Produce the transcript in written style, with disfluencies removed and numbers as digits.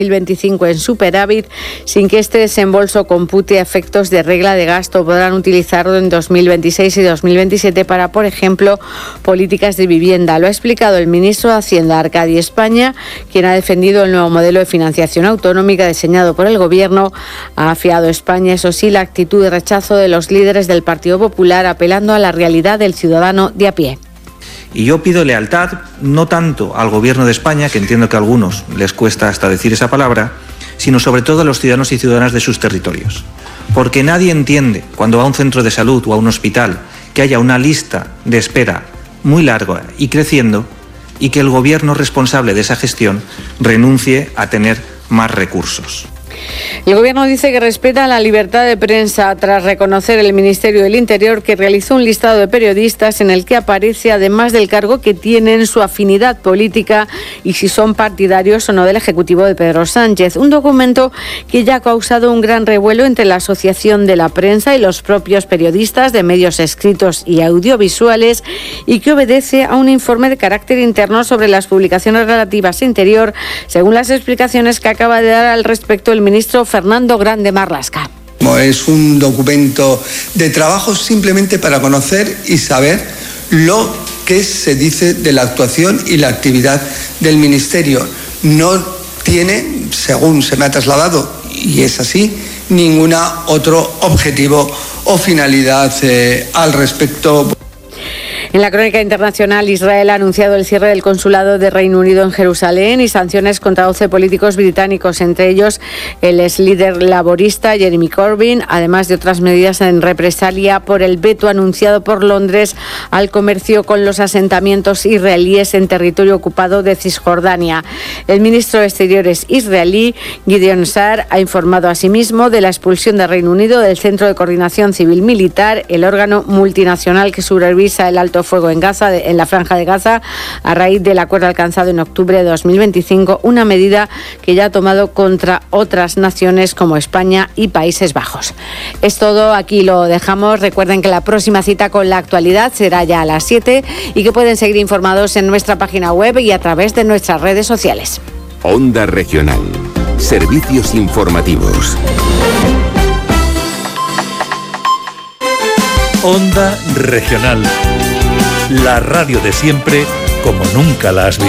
2025 en superávit sin que este desembolso compute efectos de regla de gasto. Podrán utilizarlo en 2026 y 2027 para, por ejemplo, políticas de vivienda. Lo ha explicado el ministro de Hacienda, Arcadi España, quien ha defendido el nuevo modelo de financiación autonómica diseñado por el Gobierno. Ha afiado España, eso sí, la actitud de rechazo de los líderes del Partido Popular, apelando a la realidad del ciudadano de a pie. Y yo pido lealtad no tanto al Gobierno de España, que entiendo que a algunos les cuesta hasta decir esa palabra, sino sobre todo a los ciudadanos y ciudadanas de sus territorios. Porque nadie entiende cuando va a un centro de salud o a un hospital que haya una lista de espera muy larga y creciendo y que el Gobierno responsable de esa gestión renuncie a tener más recursos. El Gobierno dice que respeta la libertad de prensa tras reconocer el Ministerio del Interior que realizó un listado de periodistas en el que aparece, además del cargo que tienen, su afinidad política y si son partidarios o no del Ejecutivo de Pedro Sánchez. Un documento que ya ha causado un gran revuelo entre la Asociación de la Prensa y los propios periodistas de medios escritos y audiovisuales y que obedece a un informe de carácter interno sobre las publicaciones relativas a Interior, según las explicaciones que acaba de dar al respecto el ministro Fernando Grande Marlaska. Es un documento de trabajo simplemente para conocer y saber lo que se dice de la actuación y la actividad del Ministerio. No tiene, según se me ha trasladado, y es así, ningún otro objetivo o finalidad al respecto. En la crónica internacional, Israel ha anunciado el cierre del consulado de Reino Unido en Jerusalén y sanciones contra 12 políticos británicos, entre ellos el ex líder laborista Jeremy Corbyn, además de otras medidas en represalia por el veto anunciado por Londres al comercio con los asentamientos israelíes en territorio ocupado de Cisjordania. El ministro de Exteriores israelí, Gideon Sa'ar, ha informado asimismo de la expulsión de Reino Unido del Centro de Coordinación Civil Militar, el órgano multinacional que supervisa el alto fuego en Gaza, en la Franja de Gaza, a raíz del acuerdo alcanzado en octubre de 2025, una medida que ya ha tomado contra otras naciones como España y Países Bajos. Es todo, aquí lo dejamos. Recuerden que la próxima cita con la actualidad será ya a las 7 y que pueden seguir informados en nuestra página web y a través de nuestras redes sociales. Onda Regional. Servicios informativos. Onda Regional. La radio de siempre, como nunca la has visto.